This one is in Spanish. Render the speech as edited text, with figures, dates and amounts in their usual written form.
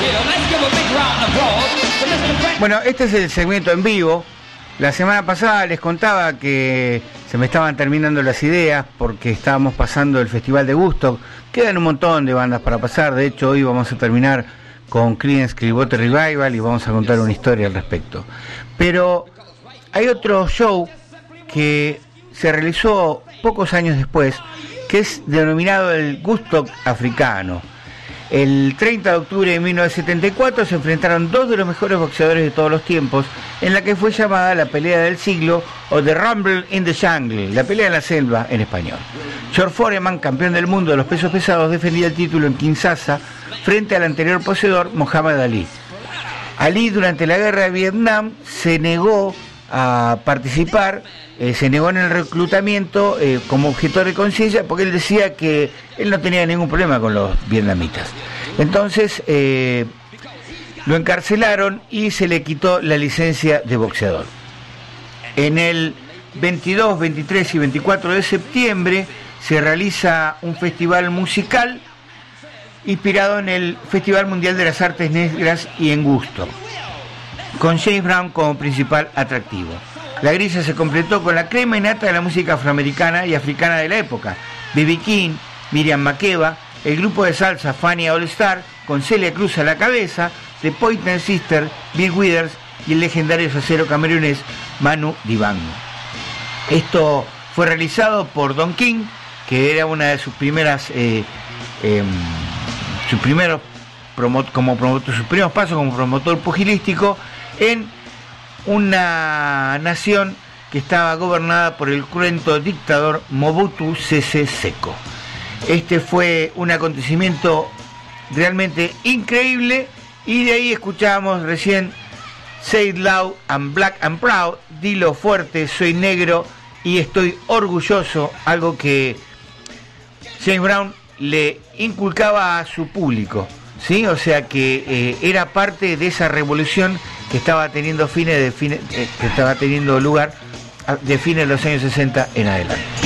Bueno, este es el segmento en vivo. La semana pasada les contaba que se me estaban terminando las ideas porque estábamos pasando el Festival de Woodstock. Quedan un montón de bandas para pasar. De hecho, hoy vamos a terminar con Creedence Clearwater Revival y vamos a contar una historia al respecto. Pero hay otro show que se realizó pocos años después, que es denominado el Woodstock africano. El 30 de octubre de 1974 se enfrentaron dos de los mejores boxeadores de todos los tiempos, en la que fue llamada la pelea del siglo o The Rumble in the Jungle, la pelea en la selva en español. George Foreman, campeón del mundo de los pesos pesados, defendía el título en Kinshasa frente al anterior poseedor, Muhammad Ali. Ali, durante la guerra de Vietnam, se negó a participar, se negó en el reclutamiento como objetor de conciencia, porque él decía que él no tenía ningún problema con los vietnamitas. Entonces lo encarcelaron y se le quitó la licencia de boxeador. En el 22, 23 y 24 de septiembre se realiza un festival musical inspirado en el Festival Mundial de las Artes Negras y en Woodstock, con James Brown como principal atractivo. La grilla se completó con la crema y nata de la música afroamericana y africana de la época: B.B. King, Miriam Makeba, el grupo de salsa Fania All Star, con Celia Cruz a la cabeza, The Pointer Sisters, Bill Withers y el legendario salsero camerunés Manu Dibango. Esto fue realizado por Don King, que era una de sus primeras sus primeros pasos como promotor pugilístico en una nación que estaba gobernada por el cruento dictador Mobutu Sese Seko. Este fue un acontecimiento realmente increíble, y de ahí escuchábamos recién Say It Loud and Black and Proud, dilo fuerte, soy negro y estoy orgulloso, algo que James Brown le inculcaba a su público, ¿sí? O sea que era parte de esa revolución que estaba teniendo lugar de fines de los años 60 en adelante.